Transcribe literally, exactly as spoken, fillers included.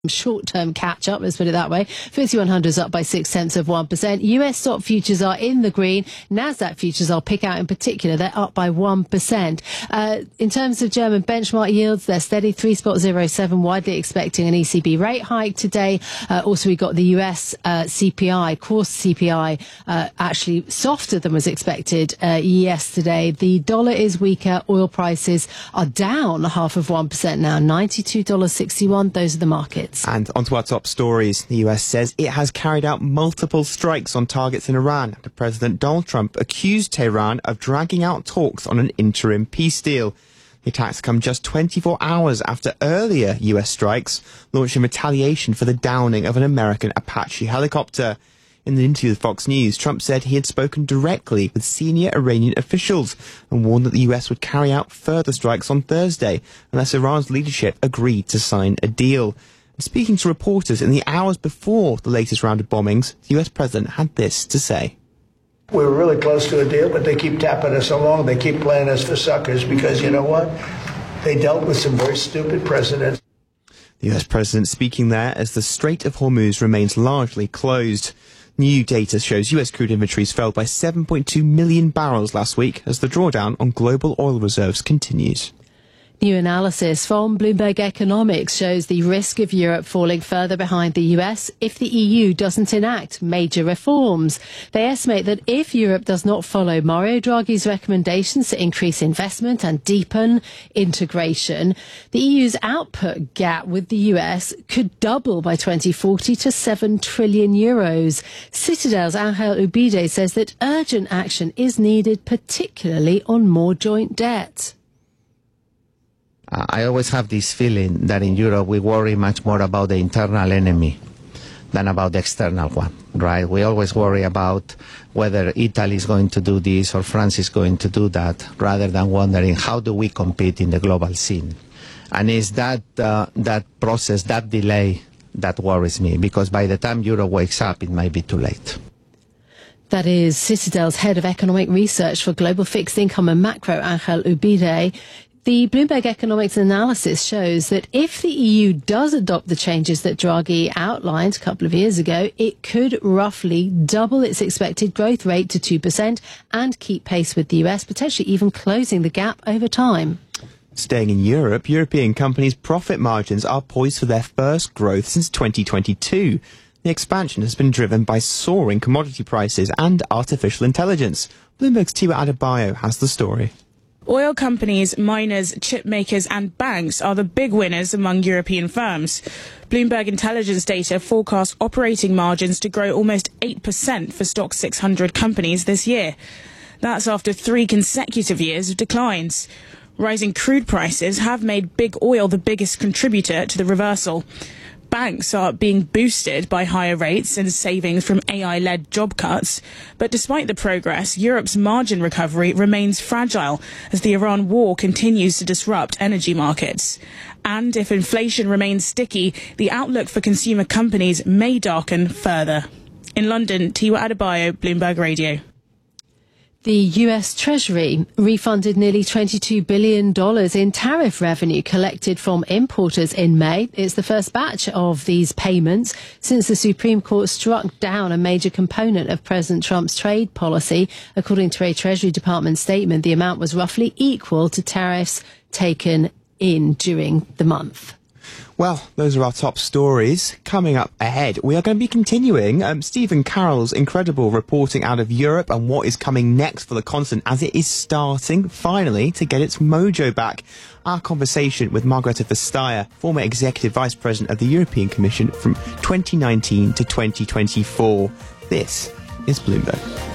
short-term catch-up, let's put it that way. F T S E one hundred is up by six tenths of one percent. U S stock futures are in the green. NASDAQ futures I'll pick out in particular. They're up by one percent. Uh, in terms of German benchmark yields, they're steady, three point zero seven, widely expecting an E C B rate hike today. Uh, also, we got the U S uh, C P I, core C P I, uh, actually softer than was expected uh, yesterday. The dollar is weaker. Oil prices are down half of one percent now, ninety-two dollars sixty-one. Those are the markets. And onto our top stories. The U S says it has carried out multiple strikes on targets in Iran after President Donald Trump accused Tehran of dragging out talks on an interim peace deal. The attacks come just twenty-four hours after earlier U S strikes launched in retaliation for the downing of an American Apache helicopter. In an interview with Fox News, Trump said he had spoken directly with senior Iranian officials and warned that the U S would carry out further strikes on Thursday unless Iran's leadership agreed to sign a deal. Speaking to reporters in the hours before the latest round of bombings, the U S president had this to say. We were really close to a deal, but they keep tapping us along. They keep playing us for suckers because, you know what? They dealt with some very stupid presidents. The U S president speaking there as the Strait of Hormuz remains largely closed. New data shows U S crude inventories fell by seven point two million barrels last week as the drawdown on global oil reserves continues. New analysis from Bloomberg Economics shows the risk of Europe falling further behind the U S if the E U doesn't enact major reforms. They estimate that if Europe does not follow Mario Draghi's recommendations to increase investment and deepen integration, the E U's output gap with the U S could double by twenty forty to seven trillion euros. Citadel's Angel Ubide says that urgent action is needed, particularly on more joint debt. Uh, I always have this feeling that in Europe we worry much more about the internal enemy than about the external one, right? We always worry about whether Italy is going to do this or France is going to do that, rather than wondering how do we compete in the global scene. And it's that, uh, that process, that delay that worries me, because by the time Europe wakes up, it might be too late. That is Citadel's head of economic research for global fixed income and macro, Angel Ubide. The Bloomberg Economics analysis shows that if the E U does adopt the changes that Draghi outlined a couple of years ago, it could roughly double its expected growth rate to two percent and keep pace with the U S, potentially even closing the gap over time. Staying in Europe, European companies' profit margins are poised for their first growth since twenty twenty-two. The expansion has been driven by soaring commodity prices and artificial intelligence. Bloomberg's Tiwa Adebayo has the story. Oil companies, miners, chip makers and banks are the big winners among European firms. Bloomberg intelligence data forecasts operating margins to grow almost eight percent for Stoxx six hundred companies this year. That's after three consecutive years of declines. Rising crude prices have made big oil the biggest contributor to the reversal. Banks are being boosted by higher rates and savings from A I-led job cuts. But despite the progress, Europe's margin recovery remains fragile as the Iran war continues to disrupt energy markets. And if inflation remains sticky, the outlook for consumer companies may darken further. In London, Tiwa Adebayo, Bloomberg Radio. The U S Treasury refunded nearly twenty-two billion dollars in tariff revenue collected from importers in May. It's the first batch of these payments since the Supreme Court struck down a major component of President Trump's trade policy. According to a Treasury Department statement, the amount was roughly equal to tariffs taken in during the month. Well, those are our top stories. Coming up ahead, we are going to be continuing um, Stephen Carroll's incredible reporting out of Europe and what is coming next for the continent as it is starting, finally, to get its mojo back. Our conversation with Margrethe Vestager, former Executive Vice President of the European Commission from twenty nineteen to twenty twenty-four. This is Bloomberg.